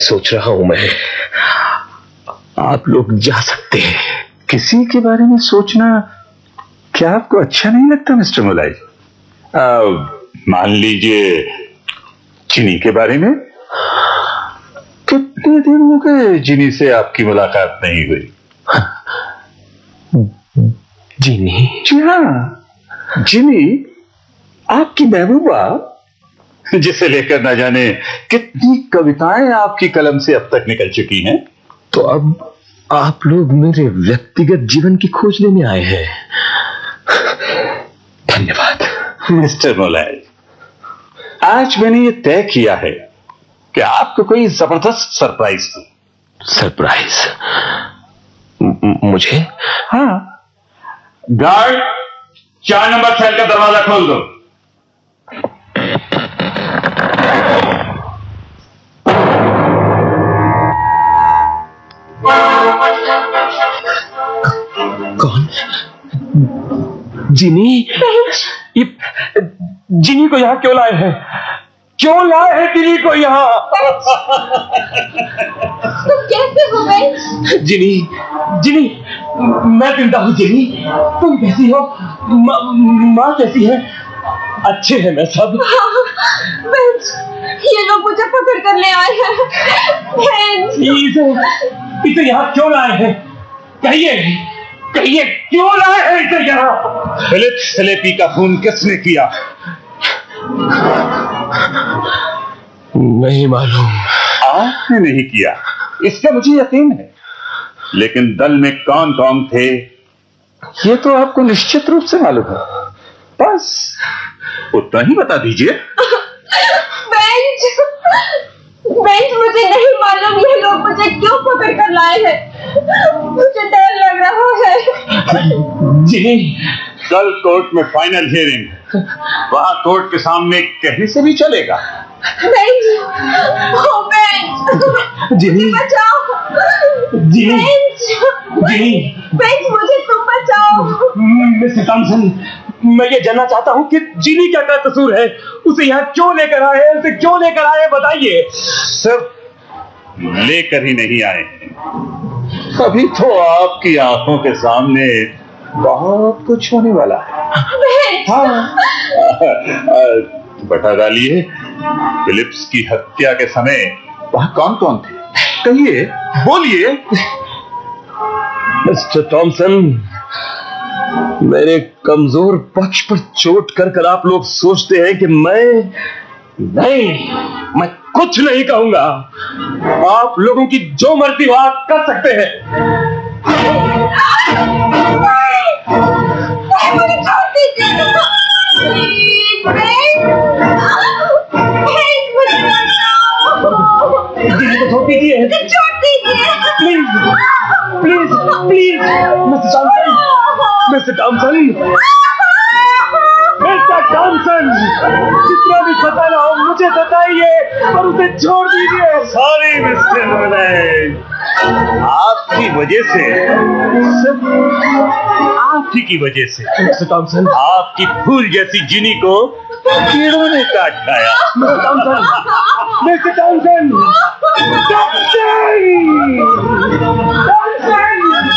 सोच रहा हूं मैं, आप लोग जा सकते हैं। किसी के बारे में सोचना क्या आपको अच्छा नहीं लगता मिस्टर मोलाई? मान लीजिए जिनी के बारे में। कितने दिन हो गए जिनी से आपकी मुलाकात नहीं हुई? जिनी? जी हाँ, जिनी, आपकी महबूबा, जिसे लेकर न जाने कितनी कविताएं आपकी कलम से अब तक निकल चुकी हैं। तो अब आप लोग मेरे व्यक्तिगत जीवन की खोज लेने आए हैं। धन्यवाद मिस्टर मोलाई। आज मैंने ये तय किया है कि आपको कोई जबरदस्त सरप्राइज दूं। सरप्राइज? मुझे? हाँ। गार्ड, 4 नंबर सेल का दरवाजा खोल दो। कौन? जिनी? ये जिनी को यहां क्यों लाए हैं? क्यों लाए हैं जिनी को यहां? तुम कैसे हो गए? जिनी, जिनी, मैं जिंदा हूं। जिनी, तुम कैसी हो? माँ कैसी है? अच्छे हैं मैं सब। ये लोग मुझे पकड़ कर ले आए हैं। इसे यहाँ क्यों लाए हैं? कहिए, कहिए क्यों लाए हैं इसे यहाँ? फिलिप्स सेलेपी का खून किसने किया? नहीं मालूम। आपने नहीं किया, इसका मुझे यकीन है, लेकिन दल में कौन कौन थे ये तो आपको निश्चित रूप से मालूम है। बस उतना ही बता दीजिए। बेंच, मुझे नहीं मालूम ये लोग मुझे क्यों पकड़ कर लाए हैं। मुझे डर लग रहा है। जिनी, कल कोर्ट में फाइनल हियरिंग, वहां कोर्ट के सामने कहने से भी चलेगा। बेंच, ओ बेंच, जिनी, बचाओ। जिनी, जिनी, बेंच, मुझे तुम बचाओ। मिस्टर थॉमसन, मैं ये जानना चाहता हूँ कि जिनी का क्या कसूर है? उसे यहाँ क्यों लेकर आए? उसे क्यों लेकर आए बताइए। सिर्फ लेकर ही नहीं आए, अभी तो आपकी आंखों के सामने बहुत कुछ होने वाला है। हाँ, बता डालिए, फिलिप्स की हत्या के समय वहां कौन कौन थे? कहिए, बोलिए। मिस्टर थॉमसन, मेरे कमजोर पक्ष पर चोट कर आप लोग सोचते हैं कि मैं कुछ नहीं कहूंगा। आप लोगों की जो मर्जी हो आप कर सकते हैं। मुझे छोड़ दीजिए। जिनी को छोड़ दीजिए। छोड़ दीजिए। Please, please, please, mister Thompson, mister Thompson, mister Thompson, जितना भी बताना हो मुझे बताइए और उसे छोड़ दीजिए। सॉरी मिस्टर मोलाई, आपकी वजह से, सिर्फ आप ही की वजह से मिस्टर थॉमसन, आपकी फूल जैसी जिनी को कीड़ों ने काट खाया। Mister Thompson, mister Thompson, Thompson, Thompson.